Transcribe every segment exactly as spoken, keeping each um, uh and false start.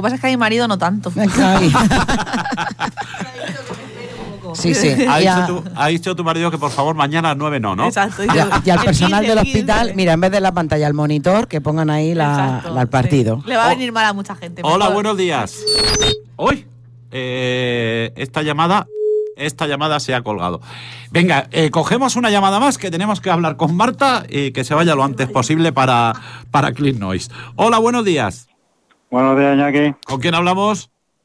que pasa es que a mi marido no tanto. Sí, sí. Ha dicho, tu, ha dicho tu marido que por favor mañana a las nueve no, ¿no? Exacto. Ya, y al personal quince, del quince. hospital, mira, en vez de la pantalla, el monitor, que pongan ahí la, Exacto, la- el partido. sí. Le va a venir mal a mucha gente. Hola, mejor. buenos días. Hoy, eh, esta llamada, esta llamada se ha colgado. Venga, eh, cogemos una llamada más que tenemos que hablar con Marta y que se vaya lo antes posible para, para Clean Noise. Hola, buenos días. Buenos días, Iñaki. ¿Con quién hablamos?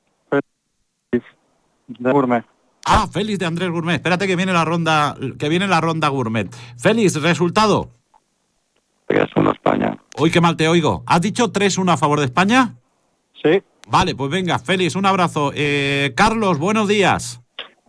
De Gourmet. Ah, Félix de Andrés Gourmet. Espérate que viene la ronda, que viene la ronda Gourmet. Félix, resultado. tres uno España. Uy, qué mal te oigo. ¿Has dicho tres uno a favor de España? Sí. Vale, pues venga, Félix, un abrazo. Eh, Carlos, buenos días.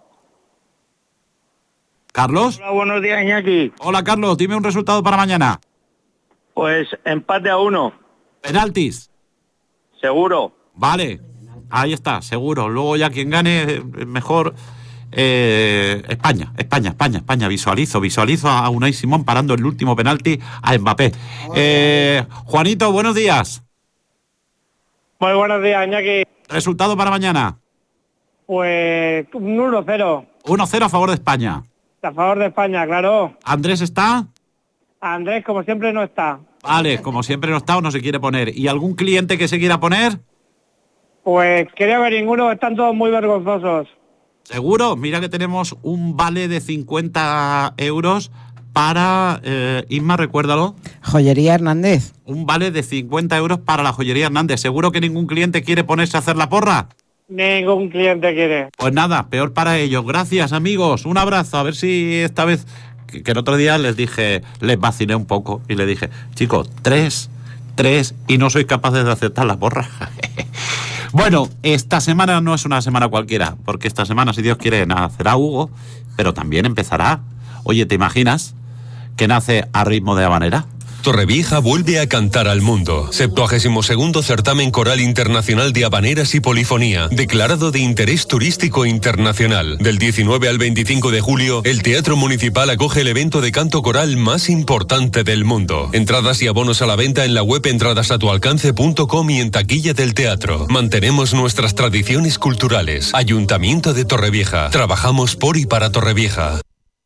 ¿Carlos? Hola, buenos días, Iñaki. Hola, Carlos, dime un resultado para mañana. Pues empate a uno. Penaltis. Seguro. Vale, ahí está, seguro. Luego ya quien gane, eh, mejor... Eh, España, España, España, España. Visualizo, visualizo a Unai Simón parando el último penalti a Mbappé. Eh, Juanito, buenos días. Muy buenos días, Iñaki. Resultado para mañana. Pues un uno cero. uno cero a favor de España. A favor de España, claro. ¿Andrés está? Andrés, como siempre, no está. Vale, como siempre no está o no se quiere poner. ¿Y algún cliente que se quiera poner? Pues creo que ninguno, están todos muy vergonzosos. ¿Seguro? Mira que tenemos un vale de cincuenta euros para... Eh, Isma, recuérdalo. Joyería Hernández. Un vale de cincuenta euros para la joyería Hernández. ¿Seguro que ningún cliente quiere ponerse a hacer la porra? Ningún cliente quiere. Pues nada, peor para ellos. Gracias, amigos. Un abrazo. A ver si esta vez... Que, que el otro día les dije... Les vacilé un poco y les dije... Chicos, tres, tres y no sois capaces de aceptar la porra. Bueno, esta semana no es una semana cualquiera, porque esta semana, si Dios quiere, nacerá Hugo, pero también empezará. Oye, ¿te imaginas que nace a ritmo de habanera? Torrevieja vuelve a cantar al mundo. septuagésimo segundo Certamen Coral Internacional de Habaneras y Polifonía, declarado de interés turístico internacional. Del diecinueve al veinticinco de julio, el Teatro Municipal acoge el evento de canto coral más importante del mundo. Entradas y abonos a la venta en la web entradas a tu alcance punto com y en taquilla del teatro. Mantenemos nuestras tradiciones culturales. Ayuntamiento de Torrevieja. Trabajamos por y para Torrevieja.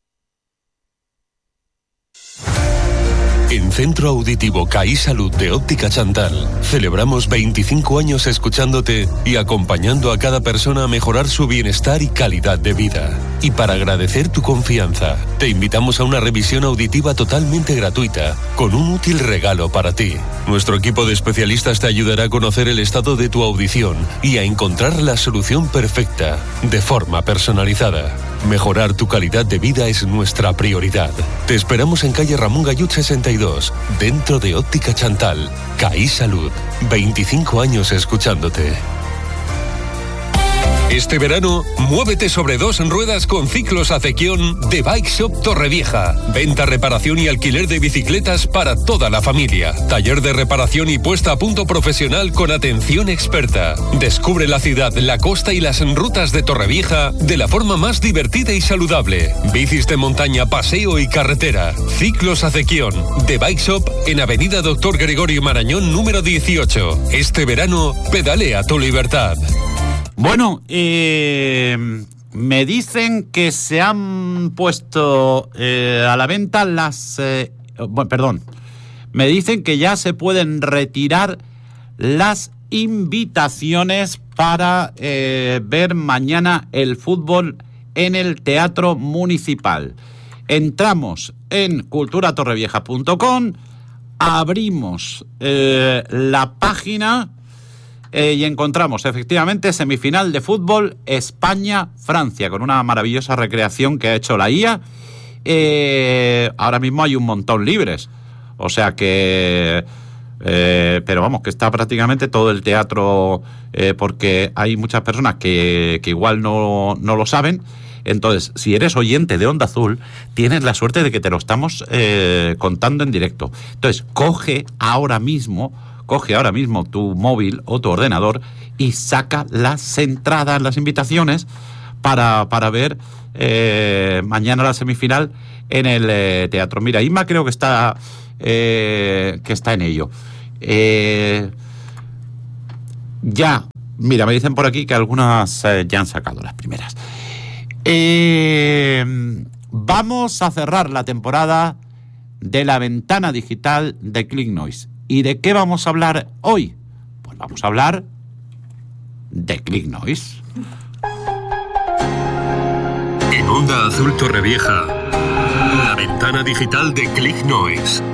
En Centro Auditivo CAI Salud de Óptica Chantal, celebramos veinticinco años escuchándote y acompañando a cada persona a mejorar su bienestar y calidad de vida. Y para agradecer tu confianza, te invitamos a una revisión auditiva totalmente gratuita, con un útil regalo para ti. Nuestro equipo de especialistas te ayudará a conocer el estado de tu audición y a encontrar la solución perfecta, de forma personalizada. Mejorar tu calidad de vida es nuestra prioridad. Te esperamos en calle Ramón Gayut sesenta y dos, dentro de Óptica Chantal. CAI Salud. veinticinco años escuchándote. Este verano, muévete sobre dos ruedas con ciclos Acequión de Bike Shop Torrevieja. Venta, reparación y alquiler de bicicletas para toda la familia. Taller de reparación y puesta a punto profesional con atención experta. Descubre la ciudad, la costa y las rutas de Torrevieja de la forma más divertida y saludable. Bicis de montaña, paseo y carretera. Ciclos Acequión de Bike Shop en Avenida Doctor Gregorio Marañón número dieciocho. Este verano, pedalea tu libertad. Bueno, eh, me dicen que se han puesto eh, a la venta las... Eh, bueno, perdón. Me dicen que ya se pueden retirar las invitaciones para eh, ver mañana el fútbol en el Teatro Municipal. Entramos en cultura torrevieja punto com, abrimos eh, la página... Eh, y encontramos efectivamente semifinal de fútbol España-Francia, con una maravillosa recreación que ha hecho la I A. Eh, ahora mismo hay un montón libres, o sea que... Eh, pero vamos, que está prácticamente todo el teatro, eh, porque hay muchas personas que, que igual no, no lo saben. Entonces, si eres oyente de Onda Azul, tienes la suerte de que te lo estamos eh, contando en directo. Entonces, coge ahora mismo... Coge ahora mismo tu móvil o tu ordenador y saca las entradas, las invitaciones para, para ver eh, mañana la semifinal en el eh, teatro. Mira, Isma creo que está, eh, que está en ello. Eh, ya Mira, me dicen por aquí que algunas eh, ya han sacado las primeras. Eh, vamos a cerrar la temporada de la ventana digital de ClickNoise. ¿Y de qué vamos a hablar hoy? Pues vamos a hablar de ClickNoise. En Onda Azul Torrevieja, la ventana digital de ClickNoise.